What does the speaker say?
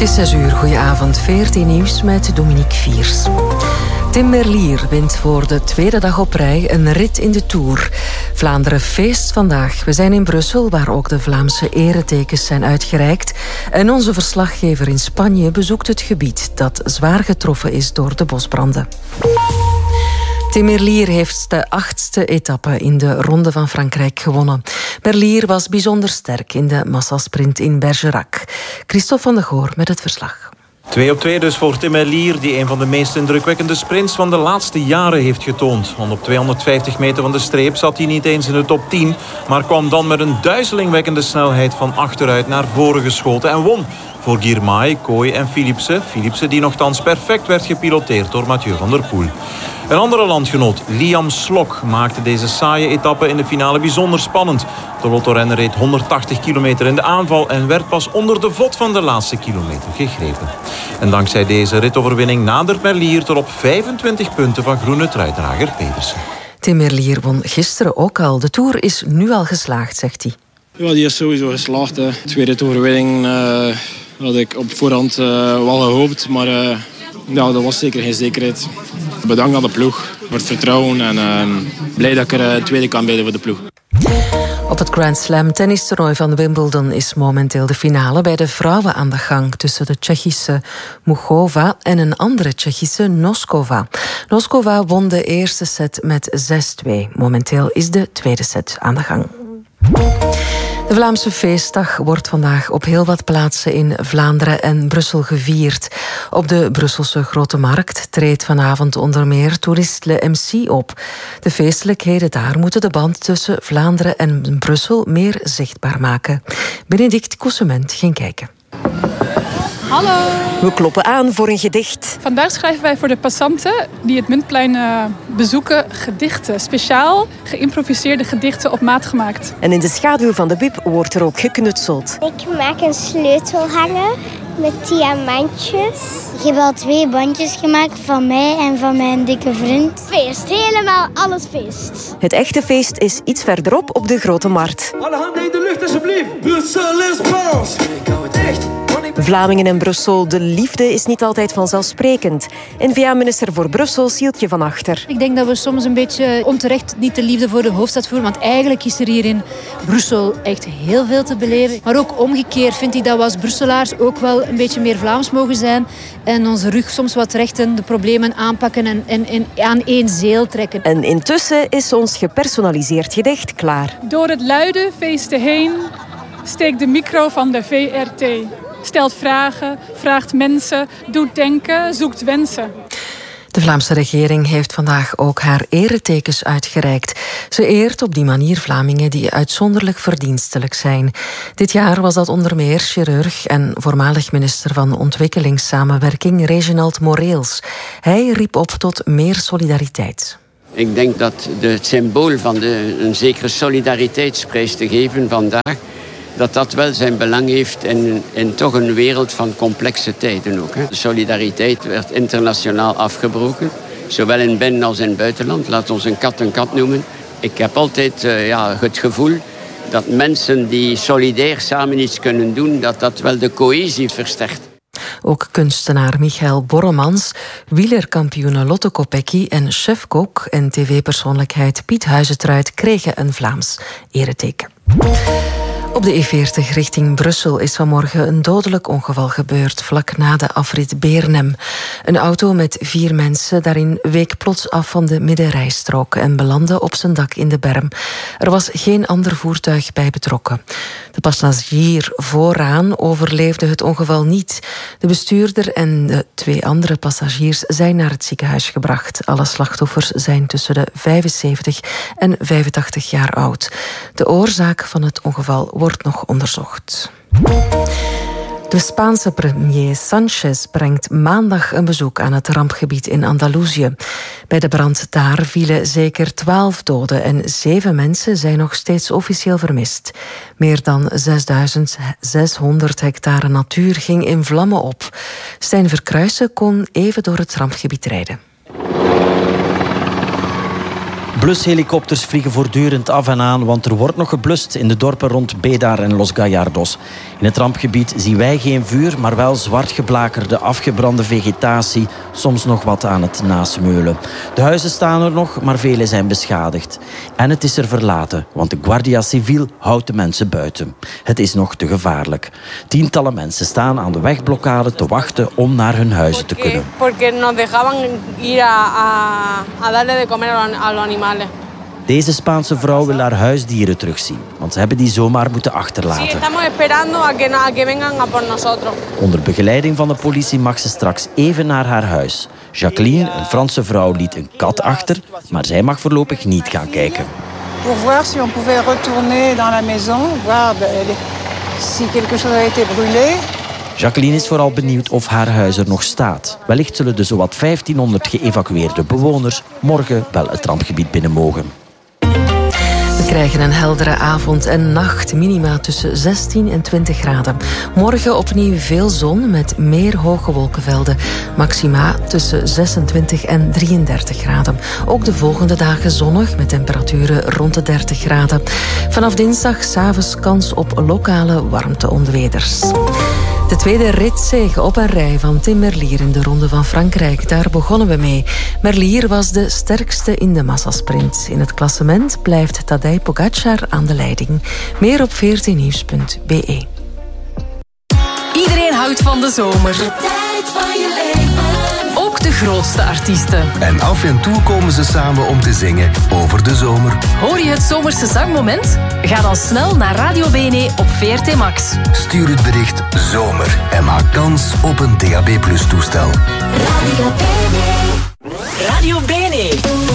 is 6 uur. Goedenavond. 14 nieuws met Dominique Viers. Tim Merlier wint voor de tweede dag op rij een rit in de Tour. Vlaanderen feest vandaag. We zijn in Brussel, waar ook de Vlaamse eretekens zijn uitgereikt. En onze verslaggever in Spanje bezoekt het gebied dat zwaar getroffen is door de bosbranden. Tim Merlier heeft de 8e etappe in de Ronde van Frankrijk gewonnen. Merlier was bijzonder sterk in de massasprint in Bergerac. Christophe van de Goor met het verslag. 2 op 2 dus voor Tim Merlier, die een van de meest indrukwekkende sprints van de laatste jaren heeft getoond. Want op 250 meter van de streep zat hij niet eens in de top 10, maar kwam dan met een duizelingwekkende snelheid van achteruit naar voren geschoten en won. Voor Girmay, Kooi en Philipsen. Philipsen die nogthans perfect werd gepiloteerd door Mathieu van der Poel. Een andere landgenoot, Liam Slok, maakte deze saaie etappe in de finale bijzonder spannend. De Lotto-renner reed 180 kilometer in de aanval en werd pas onder de vod van de laatste kilometer gegrepen. En dankzij deze ritoverwinning nadert Merlier tot op 25 punten van groene truidrager Pedersen. Tim Merlier won gisteren ook al. De Tour is nu al geslaagd, zegt hij. Ja, die is sowieso geslaagd. Tweede ritoverwinning had ik op voorhand wel gehoopt, maar ja, dat was zeker geen zekerheid. Bedankt aan de ploeg voor het vertrouwen en blij dat ik er tweede kan bij voor de ploeg. Op het Grand Slam tennistoernooi van Wimbledon is momenteel de finale bij de vrouwen aan de gang tussen de Tsjechische Muchova en een andere Tsjechische Noskova. Noskova won de eerste set met 6-2. Momenteel is de tweede set aan de gang. De Vlaamse feestdag wordt vandaag op heel wat plaatsen in Vlaanderen en Brussel gevierd. Op de Brusselse Grote Markt treedt vanavond onder meer Tourist Le MC op. De feestelijkheden daar moeten de band tussen Vlaanderen en Brussel meer zichtbaar maken. Benedict Coussement ging kijken. Hallo. We kloppen aan voor een gedicht. Vandaag schrijven wij voor de passanten die het Muntplein bezoeken gedichten. Speciaal geïmproviseerde gedichten op maat gemaakt. En in de schaduw van de bib wordt er ook geknutseld. Ik maak een sleutelhanger met diamantjes. Ik heb al 2 bandjes gemaakt van mij en van mijn dikke vriend. Feest, helemaal alles feest. Het echte feest is iets verderop op de Grote Markt. Alle handen in de lucht alsjeblieft. Brussel is Frans. Ik hou het echt. Vlamingen en Brussel, de liefde is niet altijd vanzelfsprekend. N-VA-minister voor Brussel, Sieltje van Achter. Ik denk dat we soms een beetje onterecht niet de liefde voor de hoofdstad voeren. Want eigenlijk is er hier in Brussel echt heel veel te beleven. Maar ook omgekeerd vind ik dat we als Brusselaars ook wel een beetje meer Vlaams mogen zijn. En onze rug soms wat rechten, de problemen aanpakken en aan één zeel trekken. En intussen is ons gepersonaliseerd gedicht klaar. Door het luide feesten heen steekt de micro van de VRT. Stelt vragen, vraagt mensen, doet denken, zoekt wensen. De Vlaamse regering heeft vandaag ook haar eretekens uitgereikt. Ze eert op die manier Vlamingen die uitzonderlijk verdienstelijk zijn. Dit jaar was dat onder meer chirurg en voormalig minister van Ontwikkelingssamenwerking Reginald Moreels. Hij riep op tot meer solidariteit. Ik denk dat het symbool van een zekere solidariteitsprijs te geven vandaag, dat wel zijn belang heeft in toch een wereld van complexe tijden ook. De solidariteit werd internationaal afgebroken, zowel in binnen- als in het buitenland. Laat ons een kat noemen. Ik heb altijd het gevoel dat mensen die solidair samen iets kunnen doen, dat wel de cohesie versterkt. Ook kunstenaar Michael Borremans, wielerkampioene Lotte Kopecky en chefkok en tv-persoonlijkheid Piet Huizentruid kregen een Vlaams ereteken. Op de E40 richting Brussel is vanmorgen een dodelijk ongeval gebeurd, vlak na de afrit Beernem. Een auto met 4 mensen daarin week plots af van de middenrijstrook en belandde op zijn dak in de berm. Er was geen ander voertuig bij betrokken. De passagier vooraan overleefde het ongeval niet. De bestuurder en de 2 andere passagiers zijn naar het ziekenhuis gebracht. Alle slachtoffers zijn tussen de 75 en 85 jaar oud. De oorzaak van het ongeval wordt nog onderzocht. De Spaanse premier Sánchez brengt maandag een bezoek aan het rampgebied in Andalusië. Bij de brand daar vielen zeker 12 doden en 7 mensen zijn nog steeds officieel vermist. Meer dan 6.600 hectare natuur ging in vlammen op. Stijn Verkruijsen kon even door het rampgebied rijden. Blushelikopters vliegen voortdurend af en aan, want er wordt nog geblust in de dorpen rond Bédar en Los Gallardos. In het rampgebied zien wij geen vuur, maar wel zwart geblakerde, afgebrande vegetatie, soms nog wat aan het nasmeulen. De huizen staan er nog, maar vele zijn beschadigd. En het is er verlaten, want de Guardia Civil houdt de mensen buiten. Het is nog te gevaarlijk. Tientallen mensen staan aan de wegblokkade te wachten om naar hun huizen te kunnen. Porque nos dejaban ir a darle de comer a los animales. Deze Spaanse vrouw wil haar huisdieren terugzien, want ze hebben die zomaar moeten achterlaten. Onder begeleiding van de politie mag ze straks even naar haar huis. Jacqueline, een Franse vrouw, liet een kat achter, maar zij mag voorlopig niet gaan kijken. Pour voir si on pouvait retourner dans la maison, voir si quelque chose a été brûlé. Jacqueline is vooral benieuwd of haar huis er nog staat. Wellicht zullen de zowat 1500 geëvacueerde bewoners morgen wel het rampgebied binnen mogen. We krijgen een heldere avond en nacht, minima tussen 16 en 20 graden. Morgen opnieuw veel zon met meer hoge wolkenvelden. Maxima tussen 26 en 33 graden. Ook de volgende dagen zonnig met temperaturen rond de 30 graden. Vanaf dinsdag 's avonds kans op lokale warmteonweders. De tweede ritzege op een rij van Tim Merlier in de Ronde van Frankrijk. Daar begonnen we mee. Merlier was de sterkste in de massasprint. In het klassement blijft Tadej Pogačar aan de leiding. Meer op 14nieuws.be. Iedereen houdt van de zomer. De tijd van je leven. Ook de grootste artiesten. En af en toe komen ze samen om te zingen over de zomer. Hoor je het zomerse zangmoment? Ga dan snel naar Radio Bene op VRT Max. Stuur het bericht zomer en maak kans op een DAB+ toestel. Radio Bene. Radio Bene.